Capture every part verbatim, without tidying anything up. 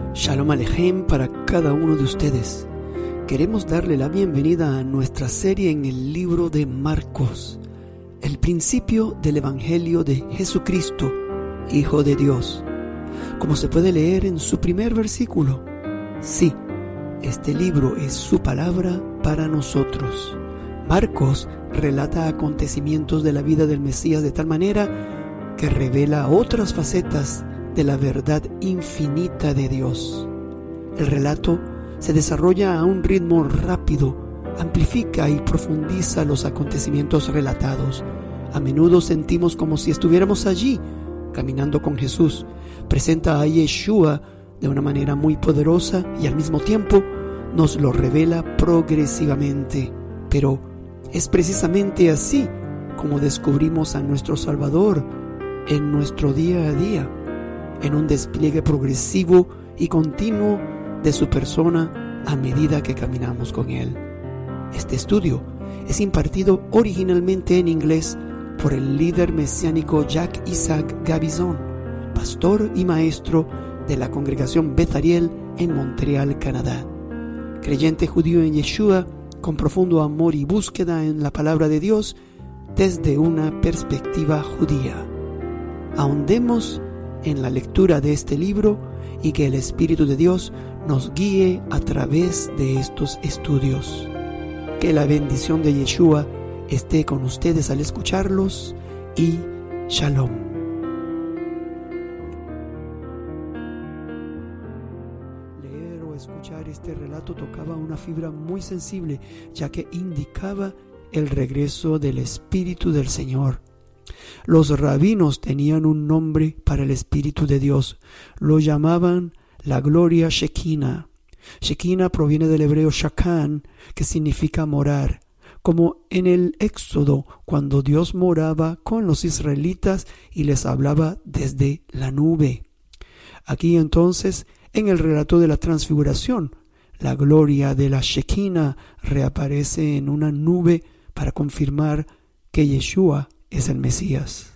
Shalom Alejem para cada uno de ustedes. Queremos darle la bienvenida a nuestra serie en el libro de Marcos, el principio del Evangelio de Jesucristo, Hijo de Dios. Como se puede leer en su primer versículo, sí, este libro es su palabra para nosotros. Marcos relata acontecimientos de la vida del Mesías de tal manera que revela otras facetas de la verdad infinita de Dios. El relato se desarrolla a un ritmo rápido, amplifica y profundiza los acontecimientos relatados. A menudo sentimos como si estuviéramos allí, caminando con Jesús. Presenta a Yeshua de una manera muy poderosa y al mismo tiempo nos lo revela progresivamente. Pero es precisamente así como descubrimos a nuestro Salvador en nuestro día a día, en un despliegue progresivo y continuo de su persona a medida que caminamos con Él. Este estudio es impartido originalmente en inglés por el líder mesiánico Jack Isaac Gabizon, pastor y maestro de la congregación Beth Ariel en Montreal, Canadá. Creyente judío en Yeshua, con profundo amor y búsqueda en la palabra de Dios desde una perspectiva judía. Ahondemos en la lectura de este libro y que el Espíritu de Dios nos guíe a través de estos estudios. Que la bendición de Yeshua esté con ustedes al escucharlos y Shalom. Leer o escuchar este relato tocaba una fibra muy sensible, ya que indicaba el regreso del Espíritu del Señor. Los rabinos tenían un nombre para el Espíritu de Dios. Lo llamaban la gloria Shekinah. Shekinah proviene del hebreo shakan, que significa morar, como en el Éxodo, cuando Dios moraba con los israelitas y les hablaba desde la nube. Aquí entonces, en el relato de la transfiguración, la gloria de la Shekinah reaparece en una nube para confirmar que Yeshua es el Mesías.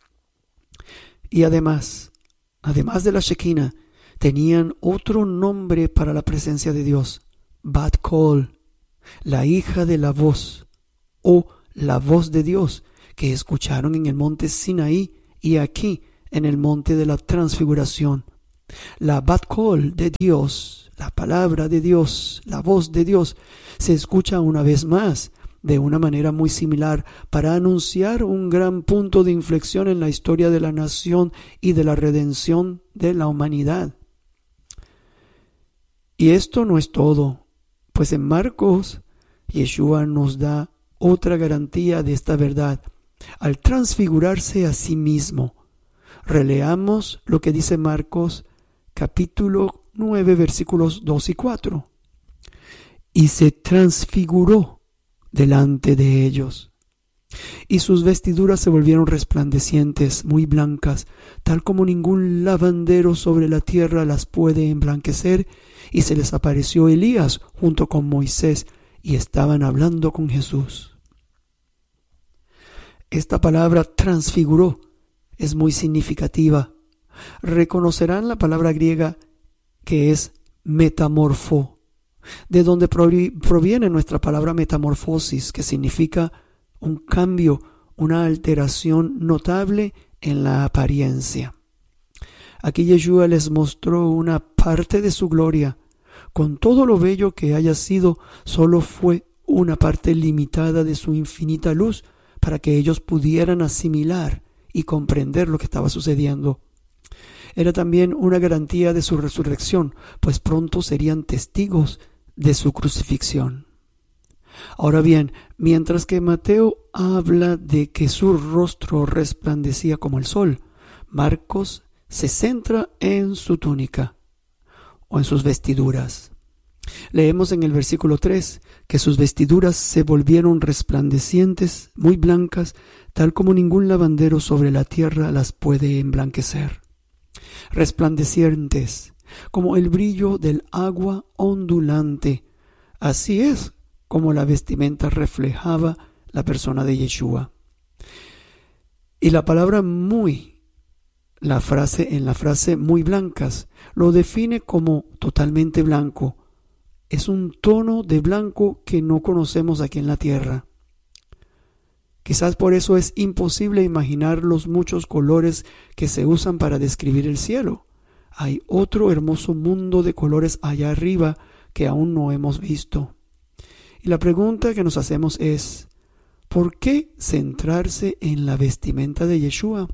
Y además, además de la Shekinah, tenían otro nombre para la presencia de Dios: Bat Kol, la hija de la voz, o la voz de Dios, que escucharon en el monte Sinaí y aquí en el monte de la transfiguración. La Bat Kol de Dios, la palabra de Dios, la voz de Dios, se escucha una vez más de una manera muy similar para anunciar un gran punto de inflexión en la historia de la nación y de la redención de la humanidad. Y esto no es todo, pues en Marcos, Yeshua nos da otra garantía de esta verdad al transfigurarse a sí mismo. Releamos lo que dice Marcos capítulo nueve versículos dos y cuatro. Y se transfiguró delante de ellos, y sus vestiduras se volvieron resplandecientes, muy blancas, tal como ningún lavandero sobre la tierra las puede emblanquecer. Y se les apareció Elías junto con Moisés, y estaban hablando con Jesús. Esta palabra transfiguró es muy significativa. Reconocerán la palabra griega que es metamorfo, de donde proviene nuestra palabra metamorfosis, que significa un cambio, una alteración notable en la apariencia. Aquí Yeshua les mostró una parte de su gloria. Con todo lo bello que haya sido, solo fue una parte limitada de su infinita luz para que ellos pudieran asimilar y comprender lo que estaba sucediendo. Era también una garantía de su resurrección, pues pronto serían testigos de su crucifixión. Ahora bien, mientras que Mateo habla de que su rostro resplandecía como el sol, Marcos se centra en su túnica o en sus vestiduras. Leemos en el versículo tres que sus vestiduras se volvieron resplandecientes, muy blancas, tal como ningún lavandero sobre la tierra las puede emblanquecer. Resplandecientes, como el brillo del agua ondulante. Así es como la vestimenta reflejaba la persona de Yeshua. Y la palabra muy la frase en la frase muy blancas, lo define como totalmente blanco. Es un tono de blanco que no conocemos aquí en la tierra. Quizás por eso es imposible imaginar los muchos colores que se usan para describir el cielo. Hay otro hermoso mundo de colores allá arriba que aún no hemos visto. Y la pregunta que nos hacemos es, ¿por qué centrarse en la vestimenta de Yeshua?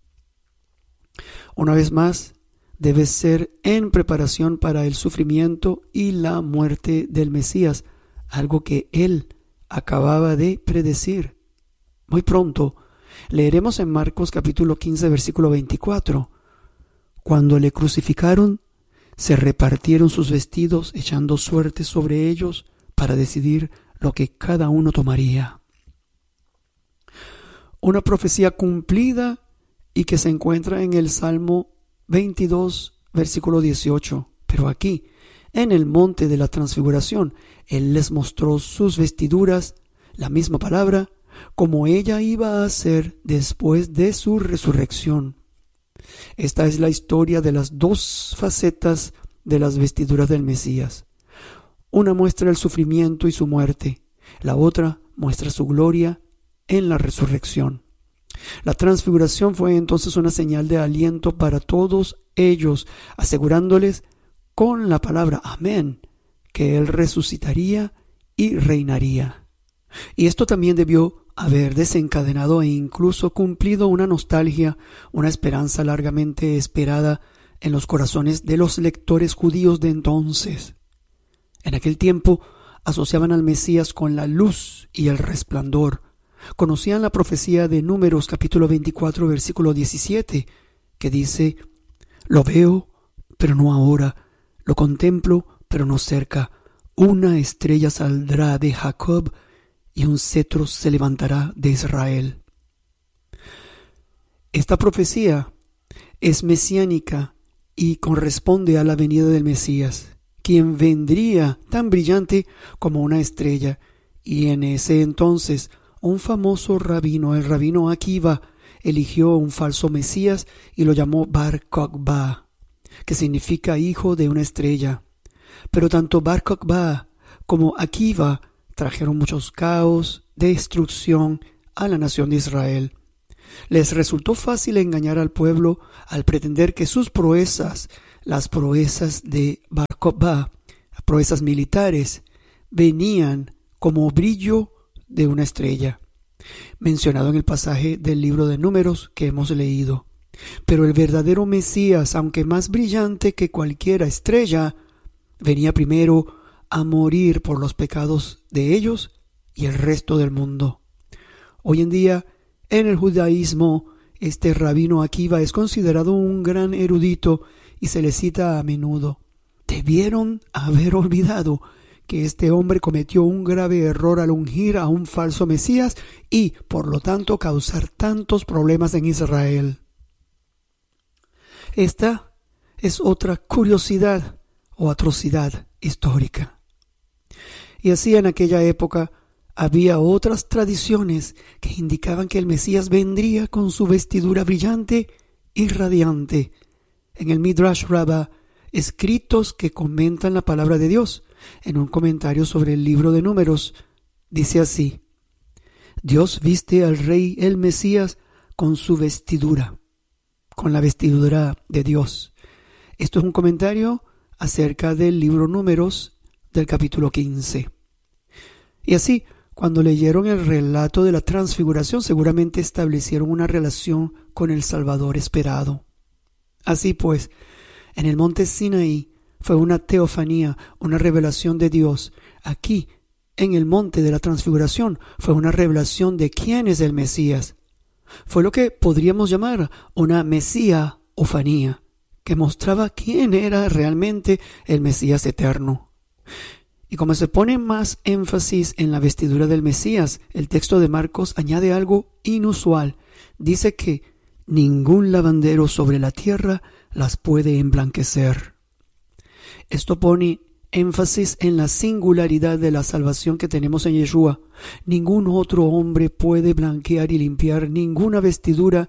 Una vez más, debe ser en preparación para el sufrimiento y la muerte del Mesías, algo que él acababa de predecir. Muy pronto leeremos en Marcos capítulo quince versículo veinticuatro. Cuando le crucificaron, se repartieron sus vestidos echando suerte sobre ellos para decidir lo que cada uno tomaría. Una profecía cumplida y que se encuentra en el Salmo veintidós, versículo dieciocho. Pero aquí, en el monte de la transfiguración, Él les mostró sus vestiduras, la misma palabra, como ella iba a ser después de su resurrección. Esta es la historia de las dos facetas de las vestiduras del Mesías. Una muestra el sufrimiento y su muerte, la otra muestra su gloria en la resurrección. La transfiguración fue entonces una señal de aliento para todos ellos, asegurándoles con la palabra amén que Él resucitaría y reinaría. Y esto también debió haber desencadenado e incluso cumplido una nostalgia, una esperanza largamente esperada en los corazones de los lectores judíos de entonces. En aquel tiempo asociaban al Mesías con la luz y el resplandor. Conocían la profecía de Números capítulo veinticuatro versículo diecisiete, que dice: lo veo, pero no ahora, lo contemplo, pero no cerca. Una estrella saldrá de Jacob y un cetro se levantará de Israel. Esta profecía es mesiánica y corresponde a la venida del Mesías, quien vendría tan brillante como una estrella. Y en ese entonces un famoso rabino, el rabino Akiva, eligió un falso Mesías y lo llamó Bar Kokhba, que significa hijo de una estrella. Pero tanto Bar Kokhba como Akiva trajeron muchos caos, destrucción a la nación de Israel. Les resultó fácil engañar al pueblo al pretender que sus proezas, las proezas de Bar Kokhba, proezas militares, venían como brillo de una estrella, mencionado en el pasaje del libro de Números que hemos leído. Pero el verdadero Mesías, aunque más brillante que cualquier estrella, venía primero a morir por los pecados de ellos y el resto del mundo. Hoy en día, en el judaísmo, este rabino Akiva es considerado un gran erudito y se le cita a menudo. Debieron haber olvidado que este hombre cometió un grave error al ungir a un falso Mesías y, por lo tanto, causar tantos problemas en Israel. Esta es otra curiosidad o atrocidad histórica. Y así en aquella época había otras tradiciones que indicaban que el Mesías vendría con su vestidura brillante y radiante. En el Midrash Rabbah, escritos que comentan la palabra de Dios, en un comentario sobre el libro de Números, dice así: Dios viste al rey el Mesías con su vestidura, con la vestidura de Dios. Esto es un comentario acerca del libro Números del capítulo quince. Y así, cuando leyeron el relato de la transfiguración, seguramente establecieron una relación con el Salvador esperado. Así pues, en el monte Sinaí fue una teofanía, una revelación de Dios. Aquí, en el monte de la transfiguración, fue una revelación de quién es el Mesías. Fue lo que podríamos llamar una mesíaofanía, que mostraba quién era realmente el Mesías eterno. Y como se pone más énfasis en la vestidura del Mesías, el texto de Marcos añade algo inusual. Dice que ningún lavandero sobre la tierra las puede emblanquecer. Esto pone énfasis en la singularidad de la salvación que tenemos en Yeshua. Ningún otro hombre puede blanquear y limpiar ninguna vestidura,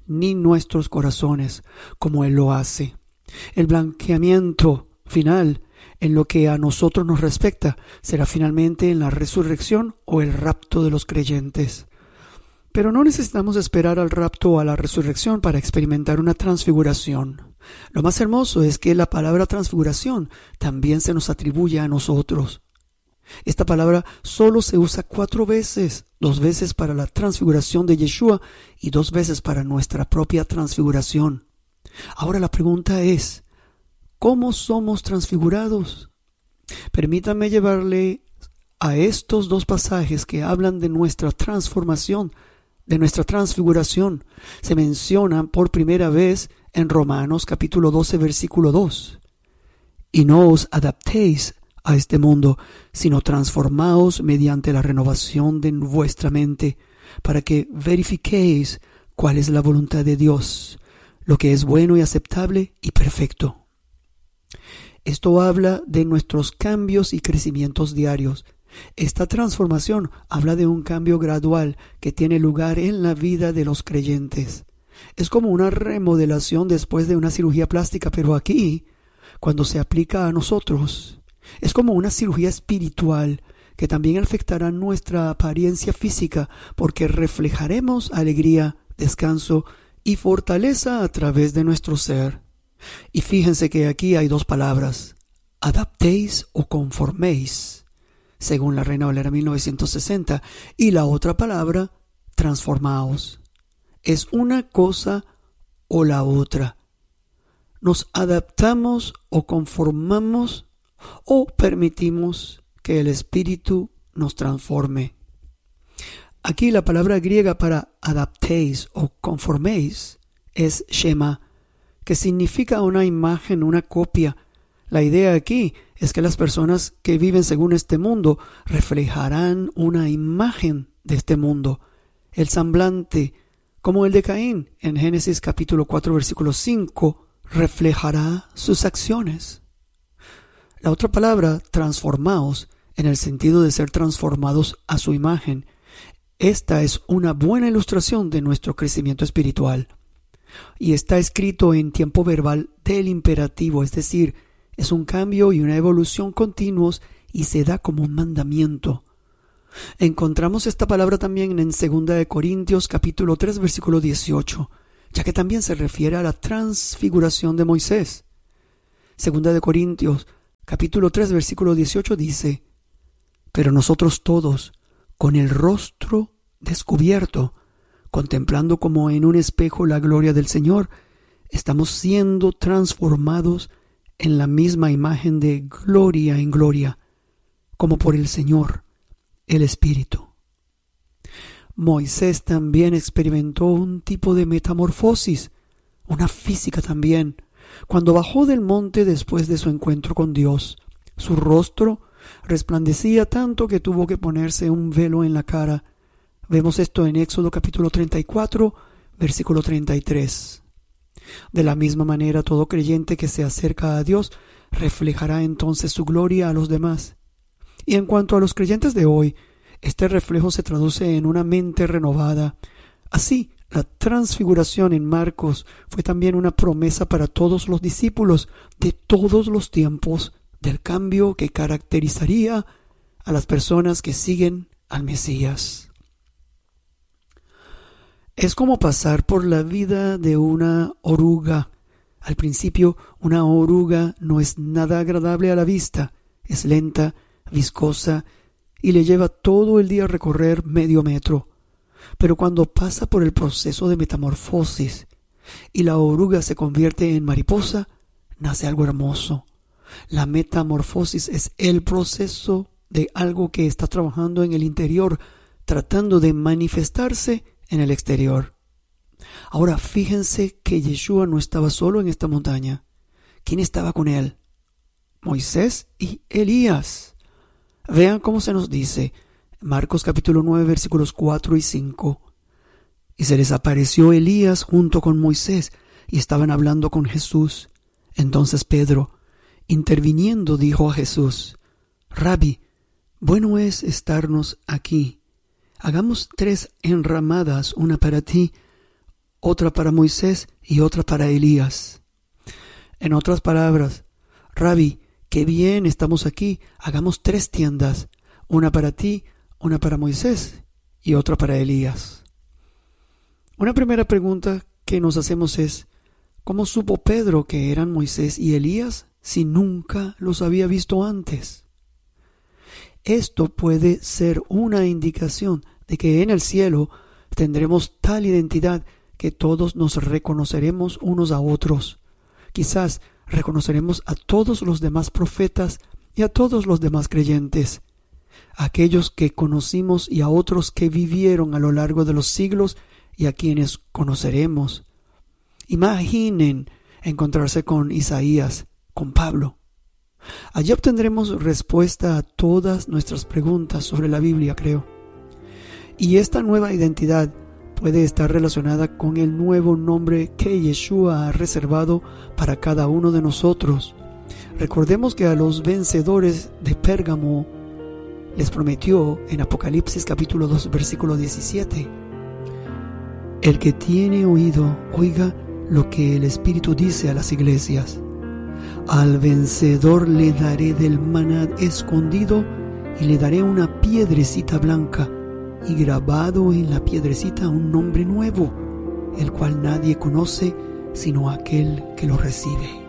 ni nuestros corazones, como Él lo hace. El blanqueamiento final, en lo que a nosotros nos respecta, será finalmente en la resurrección o el rapto de los creyentes. Pero no necesitamos esperar al rapto o a la resurrección para experimentar una transfiguración. Lo más hermoso es que la palabra transfiguración también se nos atribuye a nosotros. Esta palabra solo se usa cuatro veces, dos veces para la transfiguración de Yeshua y dos veces para nuestra propia transfiguración. Ahora la pregunta es, ¿cómo somos transfigurados? Permítanme llevarle a estos dos pasajes que hablan de nuestra transformación, de nuestra transfiguración. Se mencionan por primera vez en Romanos capítulo doce versículo dos. Y no os adaptéis a este mundo, sino transformaos mediante la renovación de vuestra mente, para que verifiquéis cuál es la voluntad de Dios, lo que es bueno y aceptable y perfecto. Esto habla de nuestros cambios y crecimientos diarios. Esta transformación habla de un cambio gradual que tiene lugar en la vida de los creyentes. Es como una remodelación después de una cirugía plástica, pero aquí, cuando se aplica a nosotros, es como una cirugía espiritual que también afectará nuestra apariencia física, porque reflejaremos alegría, descanso y fortaleza a través de nuestro ser. Y fíjense que aquí hay dos palabras, adaptéis o conforméis, según la Reina Valera mil novecientos sesenta, y la otra palabra, transformaos. Es una cosa o la otra. Nos adaptamos o conformamos o permitimos que el Espíritu nos transforme. Aquí la palabra griega para adaptéis o conforméis es shema, que significa una imagen, una copia. La idea aquí es que las personas que viven según este mundo reflejarán una imagen de este mundo, el semblante, como el de Caín en Génesis capítulo cuatro versículo cinco, reflejará sus acciones. La otra palabra, transformaos, en el sentido de ser transformados a su imagen. Esta es una buena ilustración de nuestro crecimiento espiritual. Y está escrito en tiempo verbal del imperativo, es decir, es un cambio y una evolución continuos y se da como un mandamiento. Encontramos esta palabra también en segunda de Corintios capítulo tres versículo dieciocho, ya que también se refiere a la transfiguración de Moisés. Segunda de Corintios capítulo tres versículo dieciocho dice: pero nosotros todos, con el rostro descubierto, contemplando como en un espejo la gloria del Señor, estamos siendo transformados en la misma imagen de gloria en gloria, como por el Señor, el Espíritu. Moisés también experimentó un tipo de metamorfosis, una física también. Cuando bajó del monte después de su encuentro con Dios, su rostro resplandecía tanto que tuvo que ponerse un velo en la cara. Vemos esto en Éxodo capítulo treinta y cuatro, versículo treinta y tres. De la misma manera, todo creyente que se acerca a Dios reflejará entonces su gloria a los demás. Y en cuanto a los creyentes de hoy, este reflejo se traduce en una mente renovada. Así, la transfiguración en Marcos fue también una promesa para todos los discípulos de todos los tiempos del cambio que caracterizaría a las personas que siguen al Mesías. Es como pasar por la vida de una oruga. Al principio, una oruga no es nada agradable a la vista, es lenta, viscosa y le lleva todo el día a recorrer medio metro. Pero cuando pasa por el proceso de metamorfosis y la oruga se convierte en mariposa, nace algo hermoso. La metamorfosis es el proceso de algo que está trabajando en el interior, tratando de manifestarse en el exterior. Ahora fíjense que Yeshua no estaba solo en esta montaña. ¿Quién estaba con él? Moisés y Elías. Vean cómo se nos dice Marcos capítulo nueve versículos cuatro y cinco. Y se les apareció Elías junto con Moisés y estaban hablando con Jesús. Entonces Pedro, interviniendo, dijo a Jesús: Rabí, bueno es estarnos aquí. Hagamos tres enramadas, una para ti, otra para Moisés y otra para Elías. En otras palabras, Rabí, qué bien estamos aquí, hagamos tres tiendas, una para ti, una para Moisés y otra para Elías. Una primera pregunta que nos hacemos es, ¿cómo supo Pedro que eran Moisés y Elías si nunca los había visto antes? Esto puede ser una indicación de que en el cielo tendremos tal identidad que todos nos reconoceremos unos a otros. Quizás reconoceremos a todos los demás profetas y a todos los demás creyentes, a aquellos que conocimos y a otros que vivieron a lo largo de los siglos y a quienes conoceremos. Imaginen encontrarse con Isaías, con Pablo. Allí obtendremos respuesta a todas nuestras preguntas sobre la Biblia, creo. Y esta nueva identidad puede estar relacionada con el nuevo nombre que Yeshua ha reservado para cada uno de nosotros. Recordemos que a los vencedores de Pérgamo les prometió en Apocalipsis capítulo dos versículo diecisiete: el que tiene oído, oiga lo que el Espíritu dice a las iglesias. Al vencedor le daré del maná escondido y le daré una piedrecita blanca, y grabado en la piedrecita un nombre nuevo, el cual nadie conoce sino aquel que lo recibe.